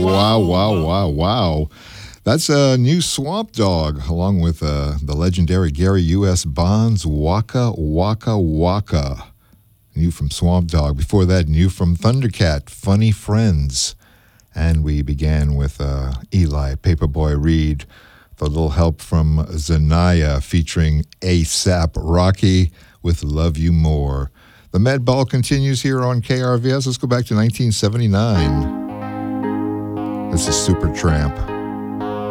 Wow, wow, wow, wow. That's a new Swamp Dogg, along with the legendary Gary U.S. Bonds, Waka Waka Waka. New from Swamp Dogg. Before that, new from Thundercat, Funny Friends. And we began with Eli Paperboy Reed, the little help from Zanaya featuring A$AP Rocky with Love You More. The Med Ball continues here on KRVS. Let's go back to 1979. This is Supertramp.